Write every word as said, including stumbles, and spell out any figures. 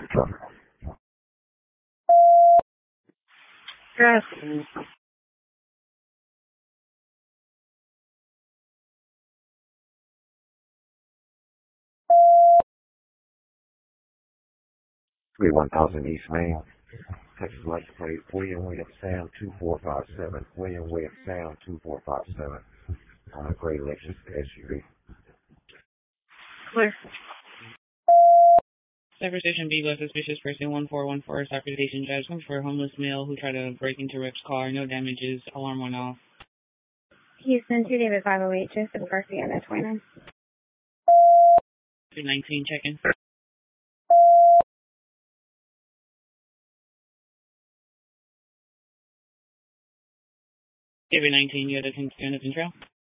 Yes. three one thousand East Main, Texas license plate William William Sam two four five seven, William William Sam two four five seven, on a gray Lexus S U V. Clear. Cyber Station B, left suspicious person one four one four, Station judgment for a homeless male who tried to break into Rick's car. No damages. Alarm went off. Houston, two David five oh eight, Joseph Garcia, at twenty-nine. two nineteen, check-in. David nineteen, you had a control.